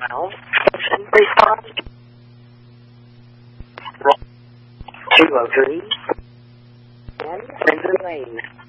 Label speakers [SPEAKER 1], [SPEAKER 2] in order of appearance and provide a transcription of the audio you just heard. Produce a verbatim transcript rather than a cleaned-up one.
[SPEAKER 1] Well, respond. two oh three and Century Lane.